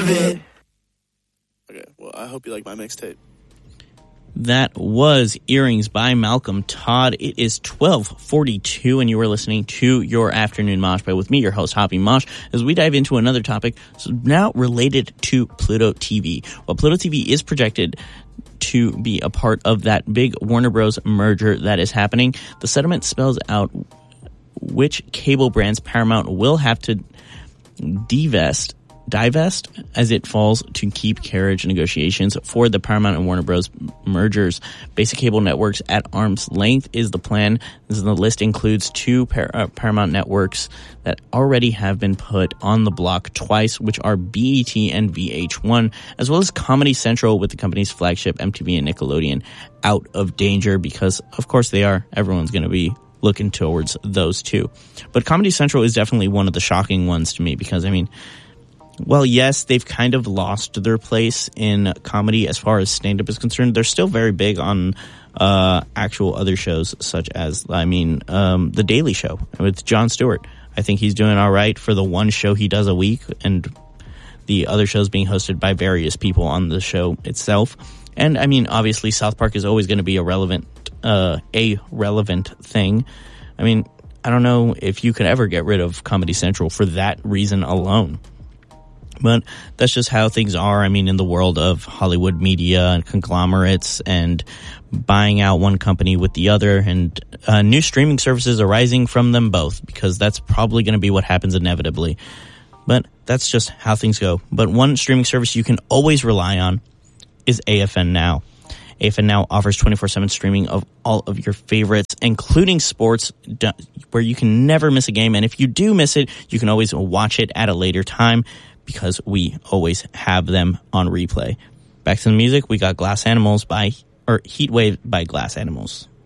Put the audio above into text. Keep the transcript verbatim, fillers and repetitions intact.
of it. Okay, well, I hope you like my mixtape. That was Earrings by Malcolm Todd. It is twelve forty-two, and you are listening to Your Afternoon Mosh Pit with me, your host, Hoppy Mosh, as we dive into another topic so now related to Pluto T V. Well, Pluto T V is projected to be a part of that big Warner Bros. Merger that is happening. The settlement spells out which cable brands Paramount will have to divest divest as it falls to keep carriage negotiations for the Paramount and Warner Bros. Mergers. Basic cable networks at arm's length is the plan. This is, the list includes two par- uh, Paramount networks that already have been put on the block twice, which are B E T and V H one, as well as Comedy Central with the company's flagship M T V and Nickelodeon out of danger because, of course, they are. Everyone's going to be looking towards those two. But Comedy Central is definitely one of the shocking ones to me because, I mean, well, yes, they've kind of lost their place in comedy as far as stand-up is concerned. They're still very big on uh, actual other shows, such as, I mean, um, The Daily Show with Jon Stewart. I think he's doing all right for the one show he does a week, and the other shows being hosted by various people on the show itself. And, I mean, obviously, South Park is always going to be a relevant, uh, a relevant thing. I mean, I don't know if you could ever get rid of Comedy Central for that reason alone. But that's just how things are. I mean, in the world of Hollywood media and conglomerates and buying out one company with the other, and uh, new streaming services arising from them both, because that's probably going to be what happens inevitably. But that's just how things go. But one streaming service you can always rely on is A F N Now. A F N Now offers twenty-four seven streaming of all of your favorites, including sports, where you can never miss a game. And if you do miss it, you can always watch it at a later time, because we always have them on replay. Back to the music, we got Glass Animals by, or Heatwave by Glass Animals.